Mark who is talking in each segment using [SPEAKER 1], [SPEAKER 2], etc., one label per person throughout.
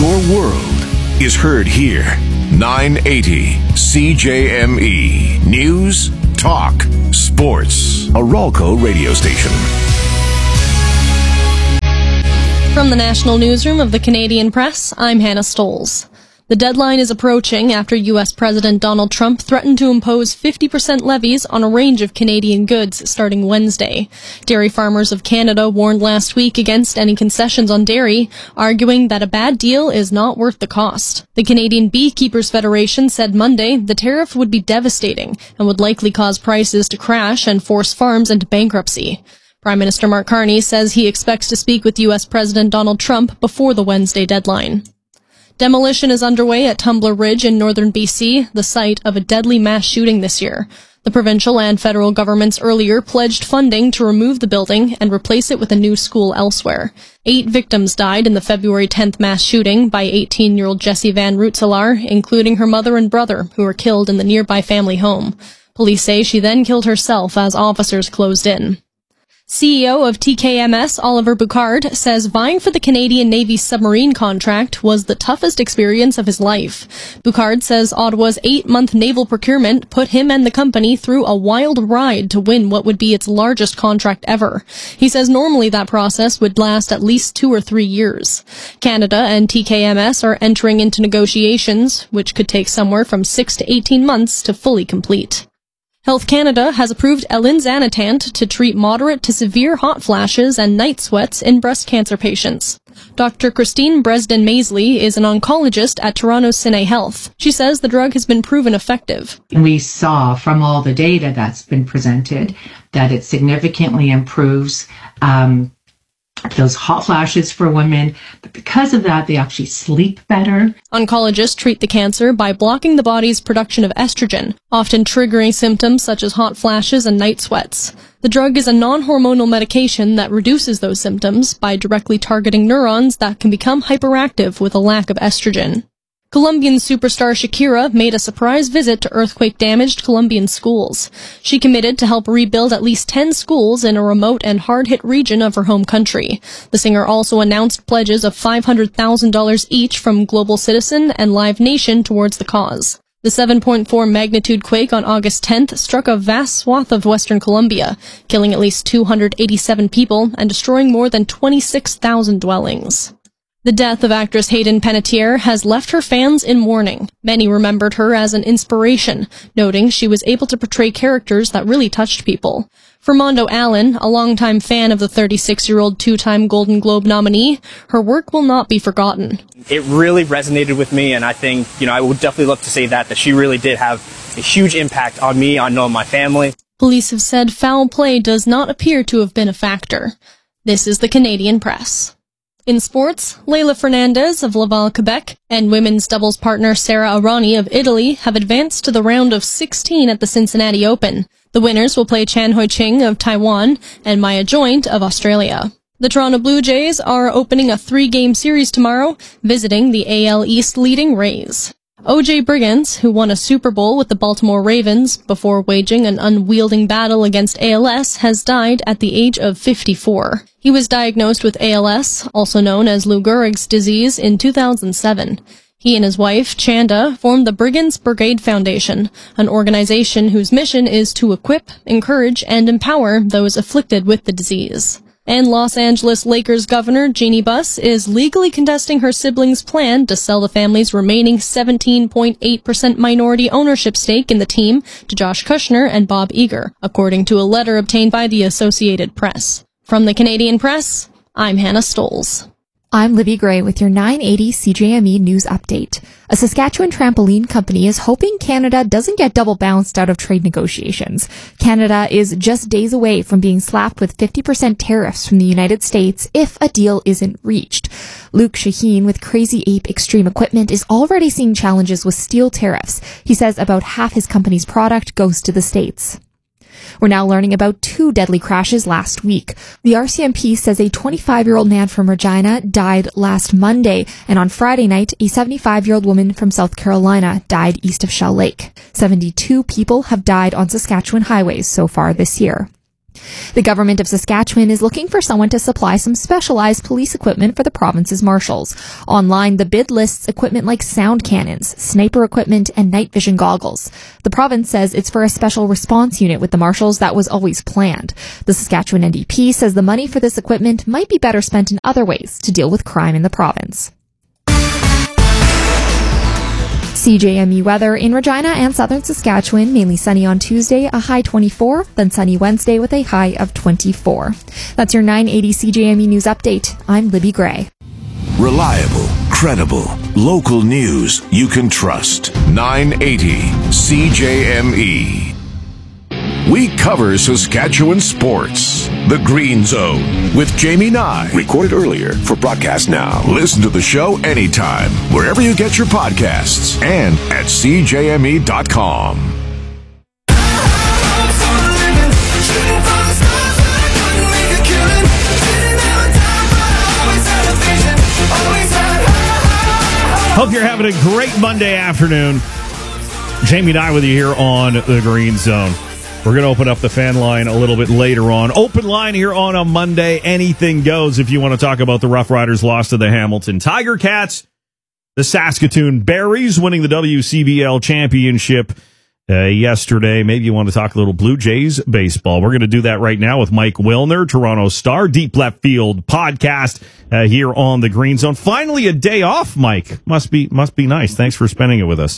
[SPEAKER 1] Your world is heard here. 980 CJME. News, talk, sports. A Ralco radio station.
[SPEAKER 2] From the National Newsroom of the Canadian Press, I'm Hannah Stolz. The deadline is approaching after U.S. President Donald Trump threatened to impose 50% levies on a range of Canadian goods starting Wednesday. Dairy Farmers of Canada warned last week against any concessions on dairy, arguing that a bad deal is not worth the cost. The Canadian Beekeepers Federation said Monday the tariff would be devastating and would likely cause prices to crash and force farms into bankruptcy. Prime Minister Mark Carney says he expects to speak with U.S. President Donald Trump before the Wednesday deadline. Demolition is underway at Tumbler Ridge in northern BC, the site of a deadly mass shooting this year. The provincial and federal governments earlier pledged funding to remove the building and replace it with a new school elsewhere. 8 victims died in the February 10th mass shooting by 18-year-old Jessie Van Rootselaar, including her mother and brother, who were killed in the nearby family home. Police say she then killed herself as officers closed in. CEO of TKMS, Oliver Bouchard, says vying for the Canadian Navy's submarine contract was the toughest experience of his life. Bouchard says Ottawa's 8-month naval procurement put him and the company through a wild ride to win what would be its largest contract ever. He says normally that process would last at least 2 or 3 years. Canada and TKMS are entering into negotiations, which could take somewhere from 6 to 18 months to fully complete. Health Canada has approved elinzanetant to treat moderate to severe hot flashes and night sweats in breast cancer patients. Dr. Christine Bresden-Maisley is an oncologist at Toronto Sine Health. She says the drug has been proven effective.
[SPEAKER 3] We saw from all the data that's been presented that it significantly improves those hot flashes for women, but because of that, they actually sleep better.
[SPEAKER 2] Oncologists treat the cancer by blocking the body's production of estrogen, often triggering symptoms such as hot flashes and night sweats. The drug is a non-hormonal medication that reduces those symptoms by directly targeting neurons that can become hyperactive with a lack of estrogen. Colombian superstar Shakira made a surprise visit to earthquake-damaged Colombian schools. She committed to help rebuild at least 10 schools in a remote and hard-hit region of her home country. The singer also announced pledges of $500,000 each from Global Citizen and Live Nation towards the cause. The 7.4 magnitude quake on August 10th struck a vast swath of western Colombia, killing at least 287 people and destroying more than 26,000 dwellings. The death of actress Hayden Panettiere has left her fans in mourning. Many remembered her as an inspiration, noting she was able to portray characters that really touched people. For Mondo Allen, a longtime fan of the 36-year-old 2-time Golden Globe nominee, her work will not be forgotten.
[SPEAKER 4] It really resonated with me, and I think, I would definitely love to say that she really did have a huge impact on me, on my family.
[SPEAKER 2] Police have said foul play does not appear to have been a factor. This is the Canadian Press. In sports, Leila Fernandez of Laval, Quebec, and women's doubles partner Sara Errani of Italy have advanced to the round of 16 at the Cincinnati Open. The winners will play Chan Hoi-ching of Taiwan and Maya Joint of Australia. The Toronto Blue Jays are opening a 3-game series tomorrow, visiting the AL East leading Rays. O.J. Brigance, who won a Super Bowl with the Baltimore Ravens before waging an unwielding battle against ALS, has died at the age of 54. He was diagnosed with ALS, also known as Lou Gehrig's disease, in 2007. He and his wife, Chanda, formed the Brigance Brigade Foundation, an organization whose mission is to equip, encourage, and empower those afflicted with the disease. And Los Angeles Lakers Governor Jeannie Buss is legally contesting her siblings' plan to sell the family's remaining 17.8% minority ownership stake in the team to Josh Kushner and Bob Iger, according to a letter obtained by the Associated Press. From the Canadian Press, I'm Hannah Stolz.
[SPEAKER 5] I'm Libby Gray with your 980 CJME News Update. A Saskatchewan trampoline company is hoping Canada doesn't get double bounced out of trade negotiations. Canada is just days away from being slapped with 50% tariffs from the United States if a deal isn't reached. Luke Shaheen with Crazy Ape Extreme Equipment is already seeing challenges with steel tariffs. He says about half his company's product goes to the States. We're now learning about 2 deadly crashes last week. The RCMP says a 25-year-old man from Regina died last Monday, and on Friday night, a 75-year-old woman from South Carolina died east of Shell Lake. 72 people have died on Saskatchewan highways so far this year. The government of Saskatchewan is looking for someone to supply some specialized police equipment for the province's marshals. Online, the bid lists equipment like sound cannons, sniper equipment, and night vision goggles. The province says it's for a special response unit with the marshals that was always planned. The Saskatchewan NDP says the money for this equipment might be better spent in other ways to deal with crime in the province. CJME weather in Regina and southern Saskatchewan, mainly sunny on Tuesday, a high 24, then sunny Wednesday with a high of 24. That's your 980 CJME News Update. I'm Libby Gray.
[SPEAKER 1] Reliable, credible, local news you can trust. 980 CJME. We cover Saskatchewan sports. The Green Zone with Jamie Nye. Recorded earlier for broadcast now. Listen to the show anytime, wherever you get your podcasts, and at CJME.com.
[SPEAKER 6] Hope you're having a great Monday afternoon. Jamie Nye with you here on The Green Zone. We're going to open up the fan line a little bit later on. Open line here on a Monday. Anything goes if you want to talk about the Rough Riders' loss to the Hamilton Tiger Cats. The Saskatoon Berries winning the WCBL championship yesterday. Maybe you want to talk a little Blue Jays baseball. We're going to do that right now with Mike Wilner, Toronto Star, Deep Left Field podcast here on the Green Zone. Finally, a day off, Mike. Must be nice. Thanks for spending it with us.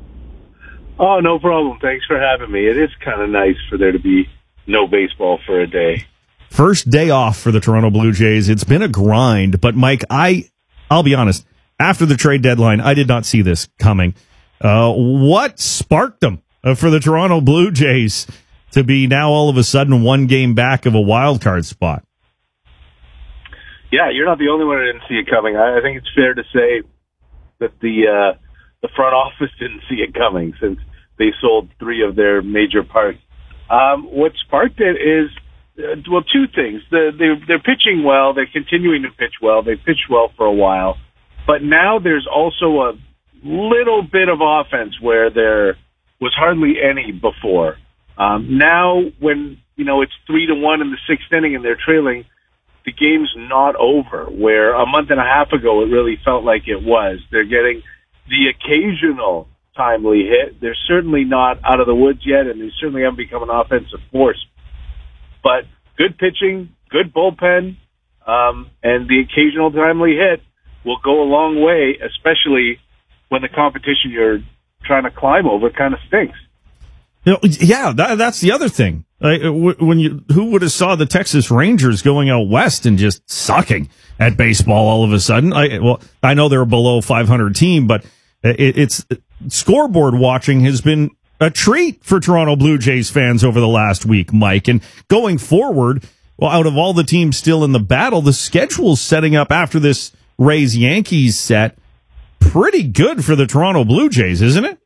[SPEAKER 7] Oh, no problem. Thanks for having me. It is kind of nice for there to be no baseball for a day.
[SPEAKER 6] First day off for the Toronto Blue Jays. It's been a grind, but Mike, I'll be honest. After the trade deadline, I did not see this coming. What sparked them for the Toronto Blue Jays to be now all of a sudden one game back of a wild card spot?
[SPEAKER 7] Yeah, you're not the only one who didn't see it coming. I think it's fair to say that the front office didn't see it coming since they sold 3 of their major parts. What sparked it is, well, 2 things. They're pitching well. They're continuing to pitch well. They've pitched well for a while. But now there's also a little bit of offense where there was hardly any before. Now when, it's 3-1 in the 6th inning and they're trailing, the game's not over, where a month and a half ago it really felt like it was. They're getting the occasional timely hit. They're certainly not out of the woods yet, and they certainly haven't become an offensive force. But good pitching, good bullpen, and the occasional timely hit will go a long way, especially when the competition you're trying to climb over kind of stinks.
[SPEAKER 6] Yeah, that's the other thing. Who would have saw the Texas Rangers going out west and just sucking at baseball all of a sudden? I know they're a below 500 team, but it's scoreboard watching has been a treat for Toronto Blue Jays fans over the last week, Mike. And going forward, well, out of all the teams still in the battle, the schedule's setting up after this Rays-Yankees set pretty good for the Toronto Blue Jays, isn't it?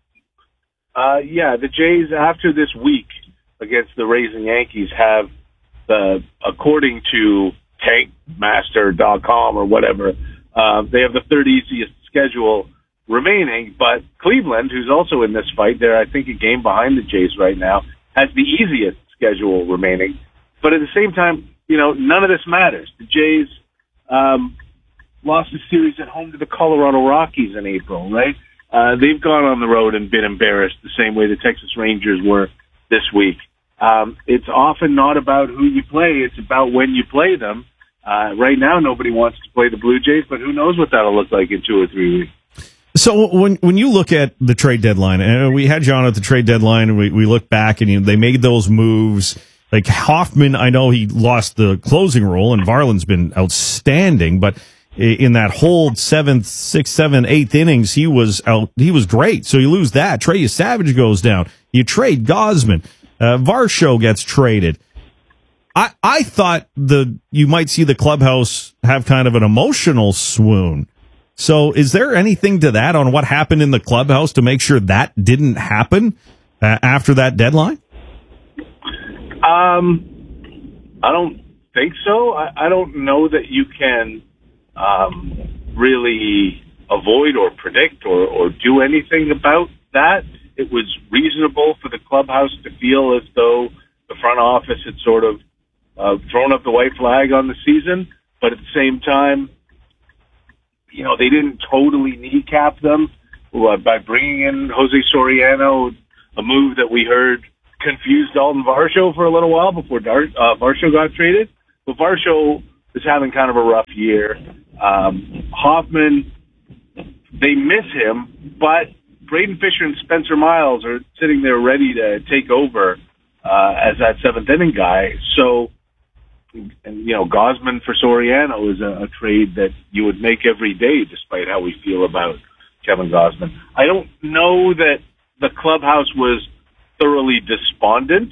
[SPEAKER 7] Yeah, the Jays, after this week against the Rays and Yankees, have, according to tankmaster.com or whatever, they have the 3rd easiest schedule remaining, but Cleveland, who's also in this fight, they're, I think, a game behind the Jays right now, has the easiest schedule remaining. But at the same time, none of this matters. The Jays lost a series at home to the Colorado Rockies in April, right? They've gone on the road and been embarrassed the same way the Texas Rangers were this week. It's often not about who you play. It's about when you play them. Right now, nobody wants to play the Blue Jays, but who knows what that'll look like in 2 or 3 weeks.
[SPEAKER 6] So when you look at the trade deadline, and we had John at the trade deadline, and we look back, and they made those moves. Like Hoffman, I know he lost the closing role, and Varland's been outstanding, but in that whole 7th, 6th, 7th, 8th innings, he was great. So you lose that. Trey Savage goes down. You trade Gausman. Varsho gets traded. I thought you might see the clubhouse have kind of an emotional swoon. So is there anything to that on what happened in the clubhouse to make sure that didn't happen after that deadline?
[SPEAKER 7] I don't think so. I don't know that you can really avoid or predict or do anything about that. It was reasonable for the clubhouse to feel as though the front office had sort of thrown up the white flag on the season, but at the same time, you know, they didn't totally kneecap them by bringing in Jose Soriano, a move that we heard confused Dalton Varsho for a little while before Varsho got traded. But Varsho is having kind of a rough year. Hoffman, they miss him, but Braden Fisher and Spencer Miles are sitting there ready to take over as that seventh inning guy. So, and, you know, Gosman for Soriano is a trade that you would make every day, despite how we feel about Kevin Gosman. I don't know that the clubhouse was thoroughly despondent,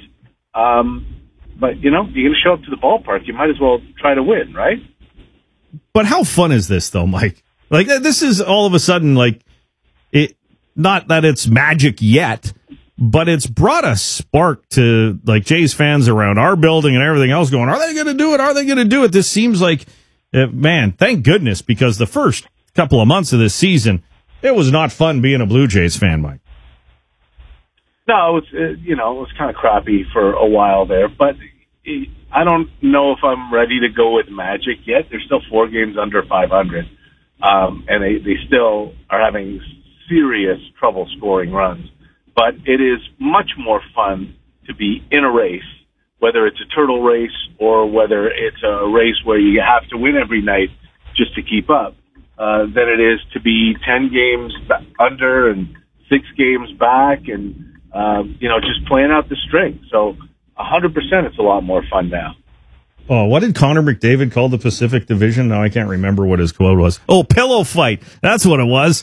[SPEAKER 7] but, you know, you're going to show up to the ballpark. You might as well try to win, right?
[SPEAKER 6] But how fun is this, though, Mike? Like, this is all of a sudden, like, it. Not that it's magic yet, but it's brought a spark to, like, Jays fans around our building and everything else going, are they going to do it? Are they going to do it? This seems like, man, thank goodness, because the first couple of months of this season, it was not fun being a Blue Jays fan, Mike.
[SPEAKER 7] No, it was kind of crappy for a while there, but I don't know if I'm ready to go with magic yet. They're still 4 games under 500, and they still are having serious trouble scoring runs. But it is much more fun to be in a race, whether it's a turtle race or whether it's a race where you have to win every night just to keep up, than it is to be 10 games under and 6 games back and, just playing out the string. So 100% it's a lot more fun now.
[SPEAKER 6] Oh, what did Connor McDavid call the Pacific Division? No, I can't remember what his quote was. Oh, pillow fight. That's what it was.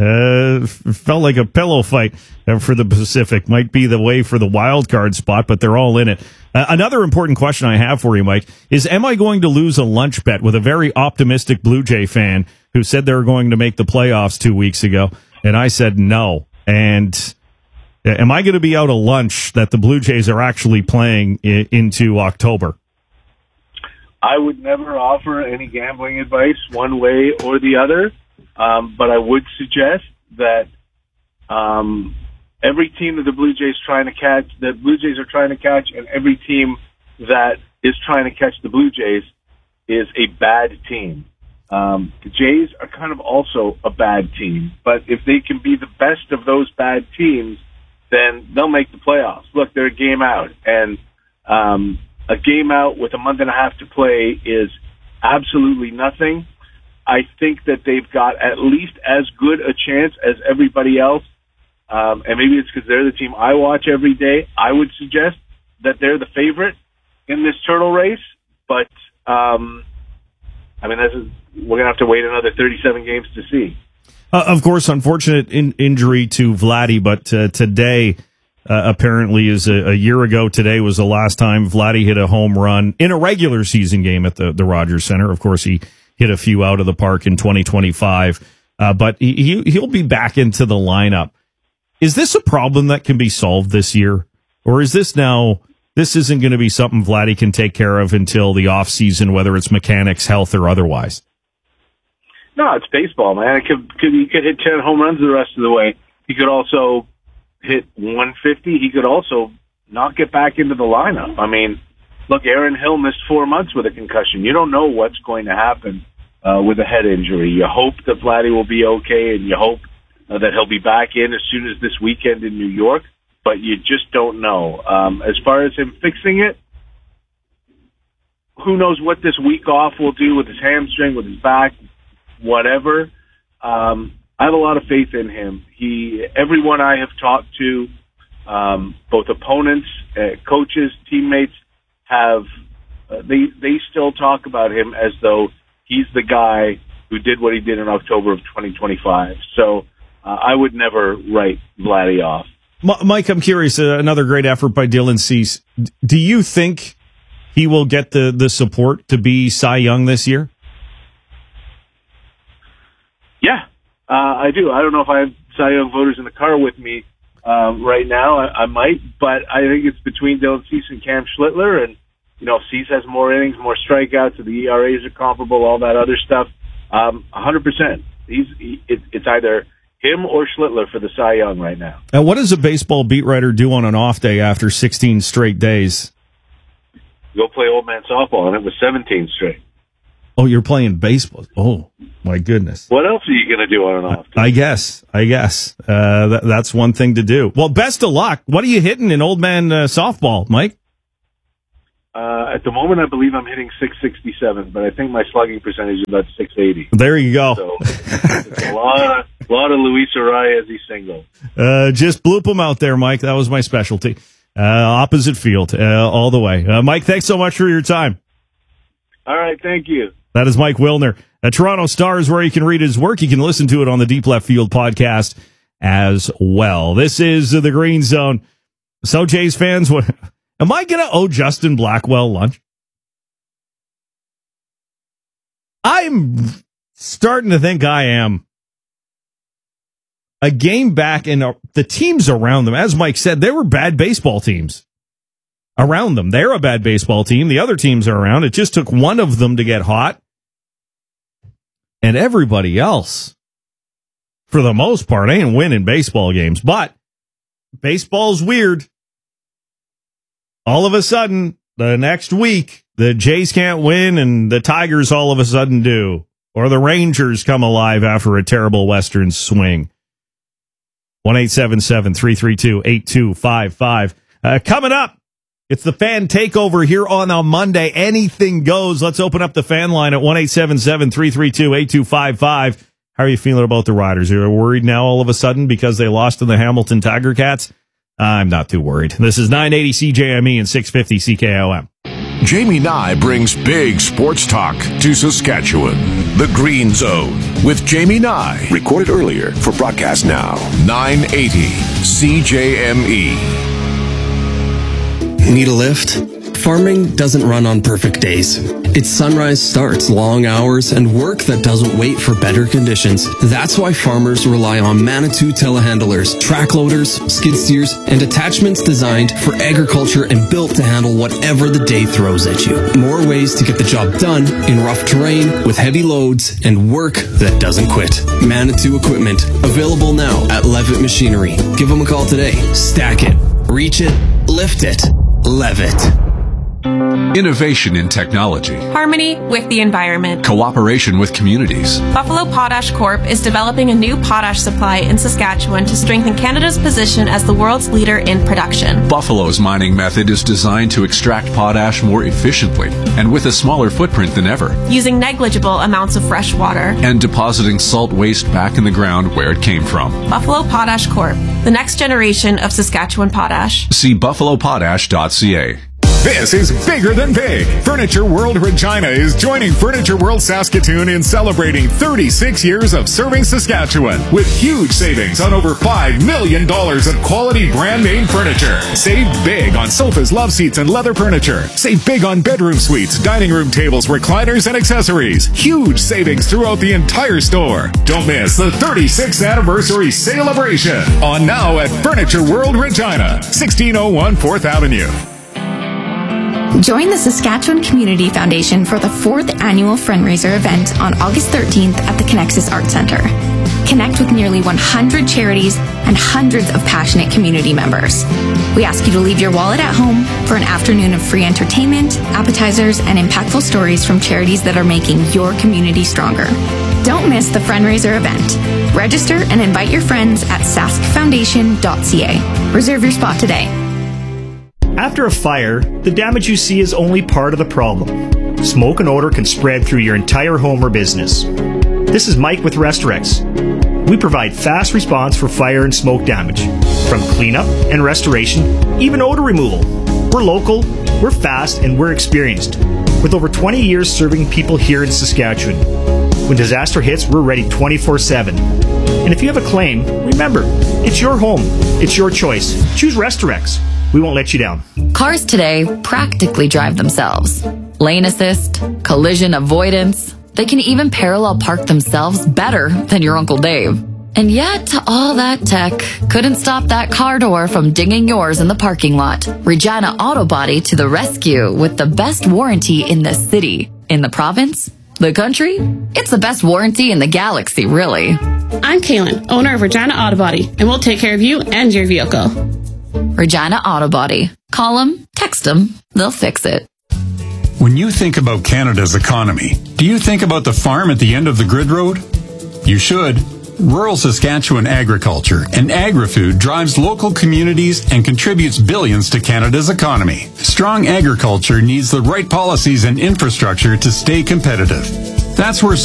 [SPEAKER 6] Felt like a pillow fight for the Pacific. Might be the way for the wild card spot, but they're all in it. Another important question I have for you, Mike, is am I going to lose a lunch bet with a very optimistic Blue Jay fan who said they were going to make the playoffs 2 weeks ago? And I said no. And am I going to be out a lunch that the Blue Jays are actually playing into October?
[SPEAKER 7] I would never offer any gambling advice one way or the other. But I would suggest that every team that the Blue Jays are trying to catch, and every team that is trying to catch the Blue Jays is a bad team. The Jays are kind of also a bad team, but if they can be the best of those bad teams, then they'll make the playoffs. Look, they're a game out, and a game out with a month and a half to play is absolutely nothing. I think that they've got at least as good a chance as everybody else, and maybe it's because they're the team I watch every day. I would suggest that they're the favorite in this turtle race, but we're going to have to wait another 37 games to see.
[SPEAKER 6] Of course, unfortunate injury to Vladdy, but today apparently is a year ago. Today was the last time Vladdy hit a home run in a regular season game at the Rogers Center. Of course, he hit a few out of the park in 2025, but he'll be back into the lineup. Is this a problem that can be solved this year? Or is this isn't going to be something Vladdy can take care of until the off season, whether it's mechanics, health, or otherwise?
[SPEAKER 7] No, it's baseball, man. He could hit 10 home runs the rest of the way. He could also hit 150. He could also not get back into the lineup. I mean, look, Aaron Hill missed 4 months with a concussion. You don't know what's going to happen with a head injury. You hope that Vladdy will be okay, and you hope that he'll be back in as soon as this weekend in New York, but you just don't know. As far as him fixing it, who knows what this week off will do with his hamstring, with his back, whatever. I have a lot of faith in him. Everyone I have talked to, both opponents, coaches, teammates, they still talk about him as though he's the guy who did what he did in October of 2025. So I would never write Vladdy off.
[SPEAKER 6] Mike, I'm curious, another great effort by Dylan Cease. Do you think he will get the support to be Cy Young this year?
[SPEAKER 7] Yeah, I do. I don't know if I have Cy Young voters in the car with me right now. I might, but I think it's between Dylan Cease and Cam Schlittler, and Cease has more innings, more strikeouts, so the ERAs are comparable, all that other stuff. 100%. It's either him or Schlittler for the Cy Young right now.
[SPEAKER 6] And what does a baseball beat writer do on an off day after 16 straight days
[SPEAKER 7] go play old man softball, and it was 17 straight.
[SPEAKER 6] Oh, you're playing baseball. Oh, my goodness.
[SPEAKER 7] What else are you going to do on and off?
[SPEAKER 6] I guess. That's one thing to do. Well, best of luck. What are you hitting in old man softball, Mike?
[SPEAKER 7] At the moment, I believe I'm hitting 667, but I think my slugging percentage is about 680.
[SPEAKER 6] There you go.
[SPEAKER 7] So it's a lot of Luis Arraez single.
[SPEAKER 6] Just bloop them out there, Mike. That was my specialty. Opposite field, all the way. Mike, thanks so much for your time.
[SPEAKER 7] All right, thank you.
[SPEAKER 6] That is Mike Wilner. Toronto Stars, where you can read his work. You can listen to it on the Deep Left Field podcast as well. This is the Green Zone. So, Jays fans, am I going to owe Justin Blackwell lunch? I'm starting to think I am. A game back, and the teams around them, as Mike said, they were bad baseball teams around them. They're a bad baseball team. The other teams are around. It just took one of them to get hot. And everybody else, for the most part, ain't winning baseball games. But baseball's weird. All of a sudden, the next week, the Jays can't win, and the Tigers all of a sudden do. Or the Rangers come alive after a terrible Western swing. 1-877-332-8255. Coming up, it's the fan takeover here on a Monday. Anything goes. Let's open up the fan line at 1-877-332-8255. How are you feeling about the Riders? Are you worried now all of a sudden because they lost to the Hamilton Tiger Cats? I'm not too worried. This is 980 CJME and 650 CKOM.
[SPEAKER 1] Jamie Nye brings big sports talk to Saskatchewan. The Green Zone with Jamie Nye. Recorded earlier for broadcast now. 980 CJME.
[SPEAKER 8] Need a lift? Farming doesn't run on perfect days. Its sunrise starts, long hours, and work that doesn't wait for better conditions. That's why farmers rely on Manitou telehandlers, track loaders, skid steers, and attachments designed for agriculture and built to handle whatever the day throws at you. More ways to get the job done in rough terrain with heavy loads and work that doesn't quit. Manitou equipment, available now at Levitt Machinery. Give them a call today. Stack it, reach it, lift it, Levitt.
[SPEAKER 9] Innovation in technology.
[SPEAKER 10] Harmony with the environment.
[SPEAKER 9] Cooperation with communities.
[SPEAKER 10] Buffalo Potash Corp is developing a new potash supply in Saskatchewan to strengthen Canada's position as the world's leader in production.
[SPEAKER 9] Buffalo's mining method is designed to extract potash more efficiently and with a smaller footprint than ever.
[SPEAKER 10] Using negligible amounts of fresh water.
[SPEAKER 9] And depositing salt waste back in the ground where it came from.
[SPEAKER 10] Buffalo Potash Corp, the next generation of Saskatchewan potash.
[SPEAKER 9] See buffalopotash.ca.
[SPEAKER 11] This is bigger than big. Furniture World Regina is joining Furniture World Saskatoon in celebrating 36 years of serving Saskatchewan with huge savings on over $5 million of quality brand name furniture. Save big on sofas, love seats, and leather furniture. Save big on bedroom suites, dining room tables, recliners, and accessories. Huge savings throughout the entire store. Don't miss the 36th anniversary celebration on now at Furniture World Regina, 1601 4th Avenue.
[SPEAKER 12] Join the Saskatchewan Community Foundation for the 4th annual Friendraiser event on August 13th at the Connexus Arts Centre. Connect with nearly 100 charities and hundreds of passionate community members. We ask you to leave your wallet at home for an afternoon of free entertainment, appetizers, and impactful stories from charities that are making your community stronger. Don't miss the Friendraiser event. Register and invite your friends at saskfoundation.ca. Reserve your spot today.
[SPEAKER 13] After a fire, the damage you see is only part of the problem. Smoke and odor can spread through your entire home or business. This is Mike with Restorex. We provide fast response for fire and smoke damage, from cleanup and restoration, even odor removal. We're local, we're fast, and we're experienced, with over 20 years serving people here in Saskatchewan. When disaster hits, we're ready 24/7. And if you have a claim, remember, it's your home, it's your choice. Choose Restorex. We won't let you down.
[SPEAKER 14] Cars today practically drive themselves. Lane assist, collision avoidance. They can even parallel park themselves better than your Uncle Dave. And yet, all that tech couldn't stop that car door from dinging yours in the parking lot. Regina Auto Body to the rescue with the best warranty in the city. In the province? The country? It's the best warranty in the galaxy, really.
[SPEAKER 15] I'm Kaylin, owner of Regina Auto Body, and we'll take care of you and your vehicle.
[SPEAKER 14] Regina Auto Body. Call them, text them, they'll fix it.
[SPEAKER 16] When you think about Canada's economy, do you think about the farm at the end of the grid road? You should. Rural Saskatchewan agriculture and agri-food drives local communities and contributes billions to Canada's economy. Strong agriculture needs the right policies and infrastructure to stay competitive. That's where